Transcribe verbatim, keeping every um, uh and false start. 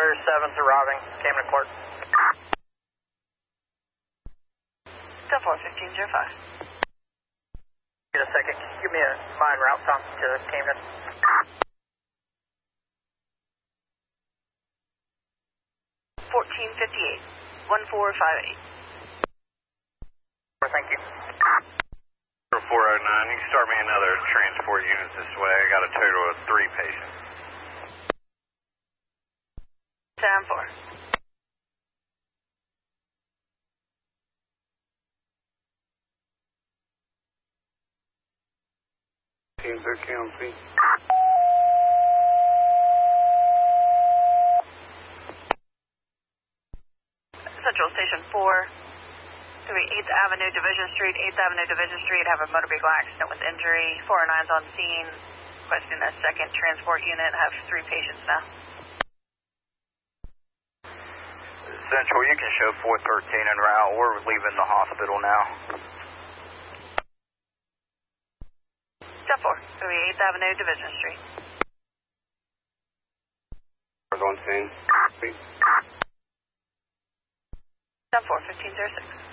Other seven's arriving, Camden Court. ten four, fifteen oh five. Get a second, can you give me a mine route time to Camden? fourteen fifty-eight, one four five eight. Thank you. four oh nine, you can start me another transport unit this way. I got a total of three patients. ten four. Team thirteen on C. Central Station four, three eighth Avenue, Division Street, eighth Avenue, Division Street, have a motor vehicle accident with injury. four oh nine's on scene, requesting a second transport unit, have three patients now. Central, you can show four thirteen en route. We're leaving the hospital now. ten four, three eighth Avenue, Division Street. We're on scene. ten four, fifteen oh six.